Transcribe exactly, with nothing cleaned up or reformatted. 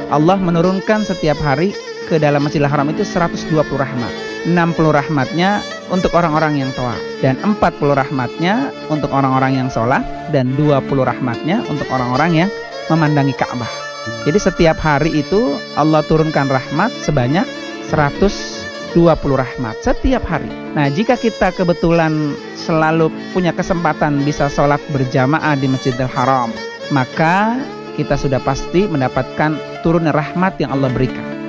Allah menurunkan setiap hari ke dalam Masjidil Haram itu seratus dua puluh rahmat. enam puluh rahmatnya untuk orang-orang yang tawaf, dan empat puluh rahmatnya untuk orang-orang yang sholat, dan dua puluh rahmatnya untuk orang-orang yang memandangi Ka'bah. Jadi setiap hari itu Allah turunkan rahmat sebanyak seratus dua puluh rahmat setiap hari. Nah, jika kita kebetulan selalu punya kesempatan bisa sholat berjamaah di Masjidil Haram, maka kita sudah pasti mendapatkan turunnya rahmat yang Allah berikan.